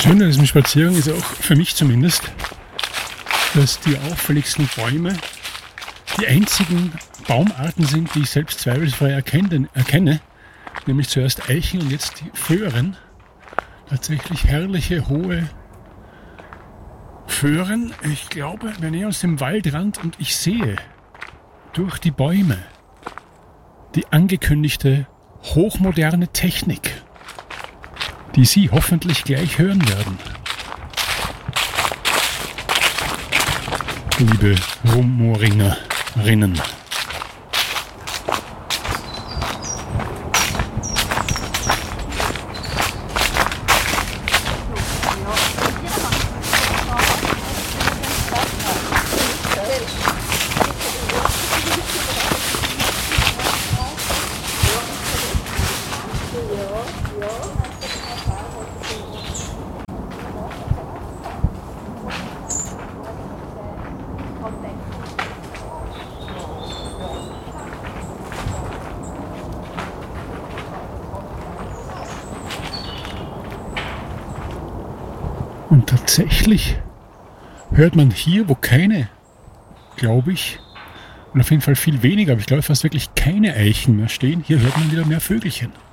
Schön an diesem Spaziergang ist auch, für mich zumindest, dass die auffälligsten Bäume die einzigen Baumarten sind, die ich selbst zweifelsfrei erkenne. Nämlich zuerst Eichen und jetzt die Föhren. Tatsächlich herrliche, hohe Föhren. Ich glaube, wir nähern uns dem Waldrand und ich sehe durch die Bäume die angekündigte hochmoderne Technik, die Sie hoffentlich gleich hören werden. Liebe Rumoringerinnen. Und tatsächlich hört man hier, wo keine, glaube ich, und auf jeden Fall viel weniger, aber ich glaube fast wirklich keine Eichen mehr stehen, hier hört man wieder mehr Vögelchen.